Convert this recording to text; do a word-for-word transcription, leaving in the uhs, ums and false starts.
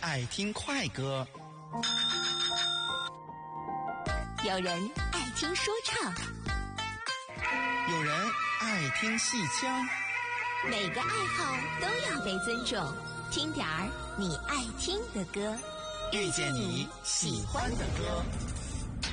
爱听快歌， 有人爱听说唱， 有人爱听戏腔， 每个爱好都要被尊重。听点儿你爱听的歌， 遇见你喜欢的歌。